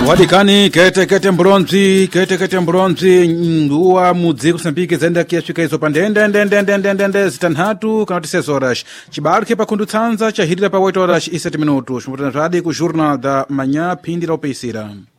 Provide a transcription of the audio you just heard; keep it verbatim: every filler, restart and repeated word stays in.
Wadikani kete kete mbronzi kete kete mbronzi nguwa mudzi kusambike zenda kiyaswika izo pandende ndende ndende ndende zitanhatu kana tisez horas chibarke pa kundutsanza chahirira pa oito horas e sete minutos mutana radi ku jornal da manhã phindi la upeisira.